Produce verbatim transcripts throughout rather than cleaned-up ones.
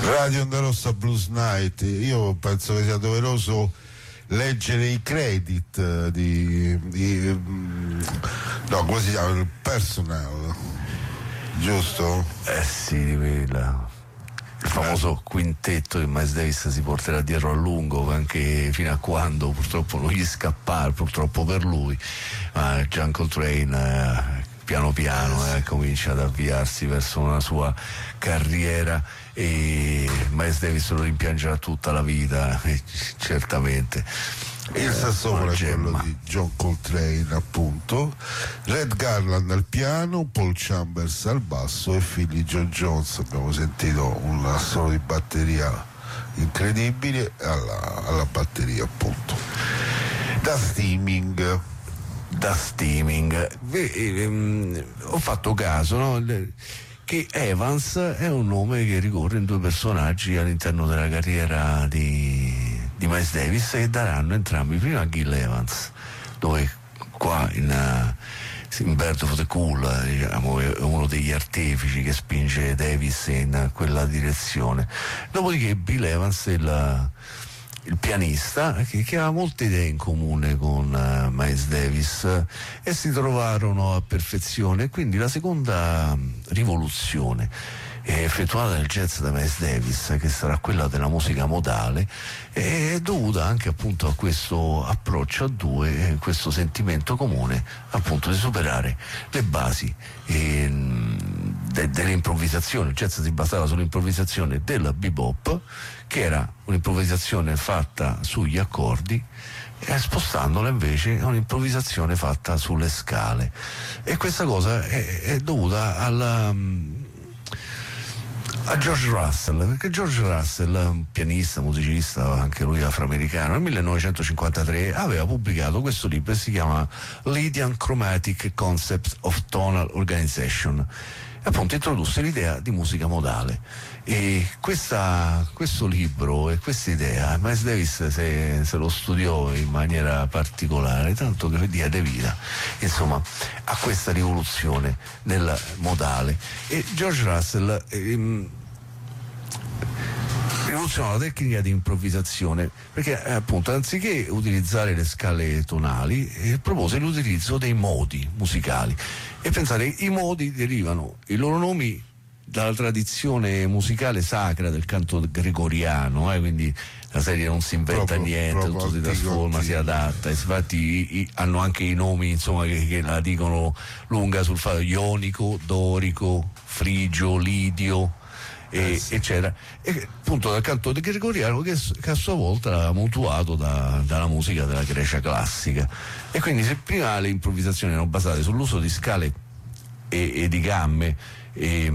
Radio Onda Rossa Blues Night. Io penso che sia doveroso leggere i credit di, di no, come si chiama? Il personnel, giusto? Eh sì, di quella. Il famoso quintetto che Miles Davis si porterà dietro a lungo, anche fino a quando purtroppo non gli scapparà, purtroppo per lui, ma John Coltrane eh, piano piano eh, comincia ad avviarsi verso una sua carriera e Miles Davis lo rimpiangerà tutta la vita, eh, certamente. Il sassofono è quello di John Coltrane, appunto, Red Garland al piano, Paul Chambers al basso e Philly Joe Jones. Abbiamo sentito un assolo di batteria incredibile alla, alla batteria, appunto. Da steaming. Da steaming. Beh, ehm, ho fatto caso, no? Che Evans è un nome che ricorre in due personaggi all'interno della carriera di di Miles Davis, che daranno entrambi prima Gil Evans, dove qua in, uh, in Bird of the Cool diciamo, è uno degli artefici che spinge Davis in quella direzione. Dopodiché Bill Evans è il, il pianista che, che ha molte idee in comune con uh, Miles Davis uh, e si trovarono a perfezione. Quindi la seconda rivoluzione effettuata nel jazz da Miles Davis, che sarà quella della musica modale, è dovuta anche appunto a questo approccio a due, questo sentimento comune appunto di superare le basi eh, de, dell'improvvisazione. Il jazz si basava sull'improvvisazione della bebop, che era un'improvvisazione fatta sugli accordi, e spostandola invece a un'improvvisazione fatta sulle scale, e questa cosa è, è dovuta alla a George Russell, perché George Russell, un pianista, musicista, anche lui afroamericano, nel millenovecentocinquantatré aveva pubblicato questo libro che si chiama Lydian Chromatic Concepts of Tonal Organization, e appunto introdusse l'idea di musica modale. E questa, questo libro e questa idea Miles Davis se, se lo studiò in maniera particolare, tanto che diede vita insomma a questa rivoluzione nel modale. E George Russell ehm, rivoluzionò la tecnica di improvvisazione, perché eh, appunto anziché utilizzare le scale tonali eh, propose l'utilizzo dei modi musicali. E pensate, i modi derivano i loro nomi dalla tradizione musicale sacra del canto gregoriano, eh, quindi la serie non si inventa proprio, niente, proprio tutto si trasforma, antico. Si adatta, e infatti i, i, hanno anche i nomi insomma che, che la dicono lunga sul fatto: ionico, dorico, frigio, lidio, e, eh sì. eccetera, e appunto dal canto gregoriano che, che a sua volta ha mutuato da, dalla musica della Grecia classica. E quindi se prima le improvvisazioni erano basate sull'uso di scale e, e di gamme, e,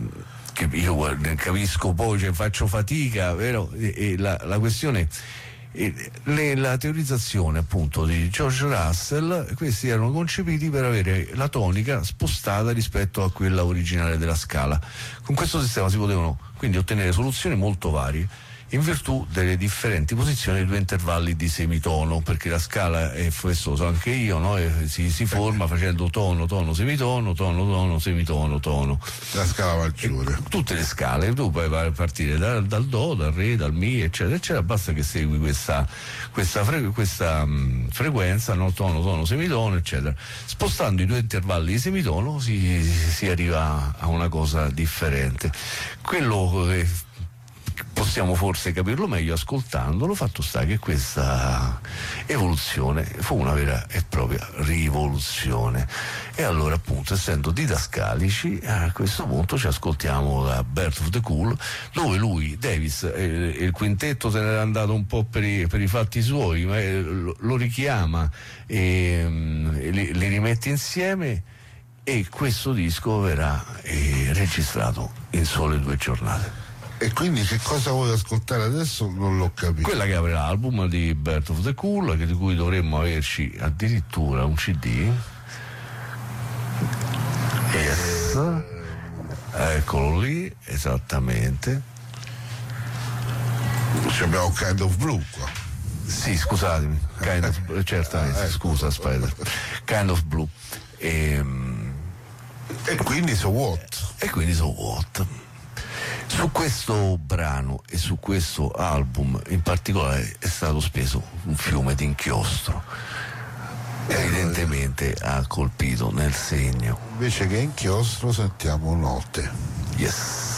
che io capisco poi, cioè, faccio fatica, vero? E, e la, la questione e le, la teorizzazione appunto di George Russell, questi erano concepiti per avere la tonica spostata rispetto a quella originale della scala. Con questo sistema si potevano quindi ottenere soluzioni molto varie in virtù delle differenti posizioni dei due intervalli di semitono, perché la scala, e questo lo so anche io, no? E si, si forma facendo tono, tono, semitono, tono, tono, semitono, tono. La scala maggiore. E tutte le scale, tu puoi partire da, dal do, dal re, dal mi, eccetera, eccetera, basta che segui questa, questa, fre, questa um, frequenza, no? Tono, tono, semitono, eccetera. Spostando i due intervalli di semitono si, si arriva a una cosa differente. Quello che possiamo forse capirlo meglio ascoltandolo. Fatto sta che questa evoluzione fu una vera e propria rivoluzione, e allora appunto, essendo didascalici, a questo punto ci ascoltiamo da Bird of the Cool, dove lui, Davis, eh, il quintetto se n'era andato un po' per i, per i fatti suoi, ma eh, lo, lo richiama e, um, e li, li rimette insieme, e questo disco verrà eh, registrato in sole due giornate. E quindi che cosa vuoi ascoltare adesso? Non l'ho capito. Quella che apre l'album di Bird of the Cool, che di cui dovremmo averci addirittura un C D. Yes. Eh... Eccolo lì, esattamente. Ci abbiamo Kind of Blue qua. Sì, scusatemi. Kind of, certamente, eh, scusa Spider. Kind of Blue. E, e quindi So What? E quindi So What. Su questo brano e su questo album in particolare è stato speso un fiume di inchiostro, evidentemente ha colpito nel segno. Invece che inchiostro sentiamo note. Yes.